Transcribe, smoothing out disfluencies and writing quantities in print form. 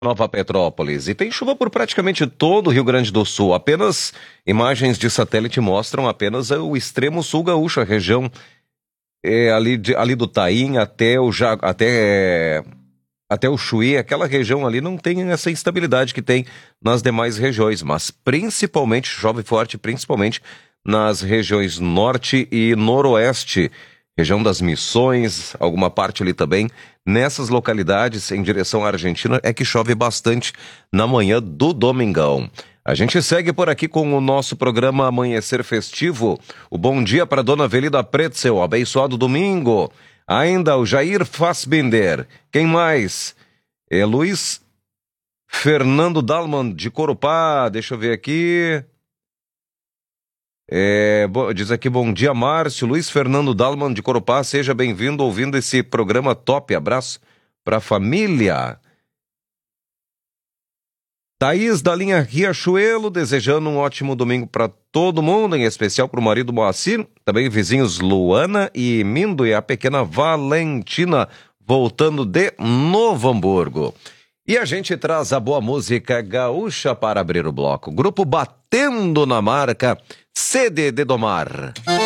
Nova Petrópolis. E tem chuva por praticamente todo o Rio Grande do Sul. Apenas imagens de satélite mostram apenas o extremo sul gaúcho, a região ali do Taim até o Chuí. Aquela região ali não tem essa instabilidade que tem nas demais regiões, mas principalmente chove forte, principalmente nas regiões norte e noroeste. Região das Missões, alguma parte ali também. Nessas localidades, em direção à Argentina, é que chove bastante na manhã do domingão. A gente segue por aqui com o nosso programa Amanhecer Festivo. O bom dia para Dona Velida Pretzel, abençoado domingo. Ainda o Jair Fassbinder. Quem mais? Luiz Fernando Dalman, de Corupá. Deixa eu ver aqui. Diz aqui, bom dia, Márcio. Luiz Fernando Dalman, de Corupá, seja bem-vindo ouvindo esse programa top. Abraço para a família. Thaís da linha Riachuelo, desejando um ótimo domingo para todo mundo, em especial para o marido Moacir, também vizinhos Luana e Mindo e a pequena Valentina, voltando de Novo Hamburgo. E a gente traz a boa música gaúcha para abrir o bloco. Grupo Batendo na Marca, Sede de Domar.